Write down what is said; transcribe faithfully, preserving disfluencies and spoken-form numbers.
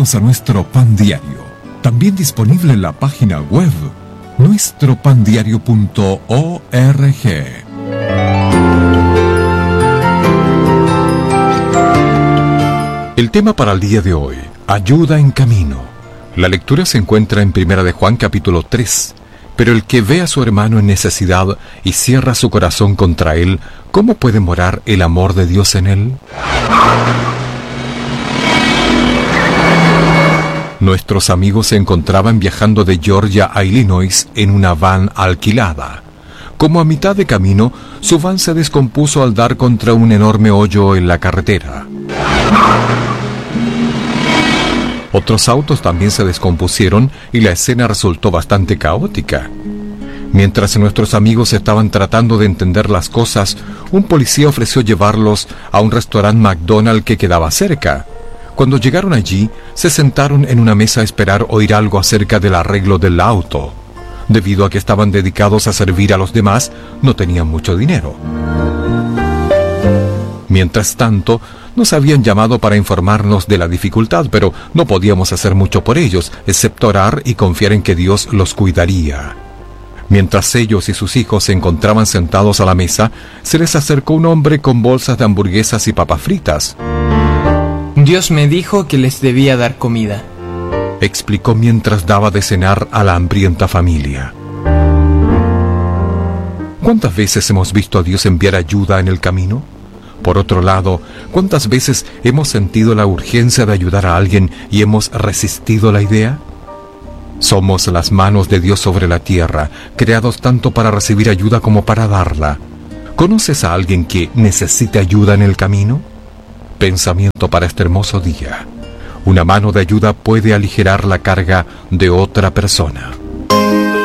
Bienvenidos a nuestro Pan Diario, también disponible en la página web nuestro pan diario punto org. El tema para el día de hoy: ayuda en camino. La lectura se encuentra en Primera de Juan capítulo tres. Pero el que ve a su hermano en necesidad y cierra su corazón contra él, ¿cómo puede morar el amor de Dios en él? Nuestros amigos se encontraban viajando de Georgia a Illinois en una van alquilada. Como a mitad de camino, su van se descompuso al dar contra un enorme hoyo en la carretera. Otros autos también se descompusieron y la escena resultó bastante caótica. Mientras nuestros amigos estaban tratando de entender las cosas, un policía ofreció llevarlos a un restaurante McDonald's que quedaba cerca. Cuando llegaron allí, se sentaron en una mesa a esperar oír algo acerca del arreglo del auto. Debido a que estaban dedicados a servir a los demás, no tenían mucho dinero. Mientras tanto, nos habían llamado para informarnos de la dificultad, pero no podíamos hacer mucho por ellos, excepto orar y confiar en que Dios los cuidaría. Mientras ellos y sus hijos se encontraban sentados a la mesa, se les acercó un hombre con bolsas de hamburguesas y papas fritas. Dios me dijo que les debía dar comida, explicó mientras daba de cenar a la hambrienta familia. ¿Cuántas veces hemos visto a Dios enviar ayuda en el camino? Por otro lado, ¿cuántas veces hemos sentido la urgencia de ayudar a alguien y hemos resistido la idea? Somos las manos de Dios sobre la tierra, creados tanto para recibir ayuda como para darla. ¿Conoces a alguien que necesite ayuda en el camino? Pensamiento para este hermoso día: una mano de ayuda puede aligerar la carga de otra persona.